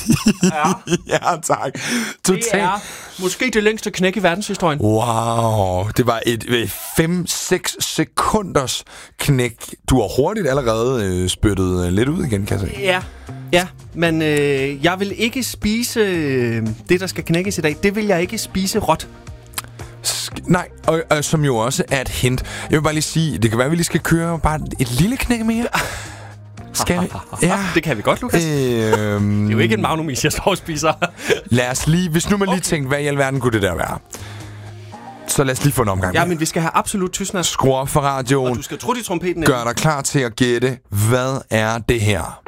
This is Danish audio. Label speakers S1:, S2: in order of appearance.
S1: Ja, tak.
S2: Det er måske det længste knæk i verdenshistorien.
S1: Wow, det var et 5-6 sekunders knæk. Du har hurtigt allerede spyttet lidt ud igen, kan jeg sige.
S2: Ja, men jeg vil ikke spise det, der skal knækkes i dag. Det vil jeg ikke spise råt.
S1: Nej, og som jo også er et hint. Jeg vil bare lige sige, det kan være, at vi lige skal køre bare et lille knæk mere. Skal vi?
S2: Ja. Det kan vi godt, Lukas. Det er jo ikke en Magnum is, jeg står og spiser.
S1: Lad os lige, hvis nu man lige tænkte, hvad i alverden kunne det der være? Så lad os lige få en omgang.
S2: Ja, men vi skal have absolut tystnad.
S1: Skru op for radioen.
S2: Og du skal trutte i trompeten.
S1: Gør dig klar til at gætte, hvad er det her?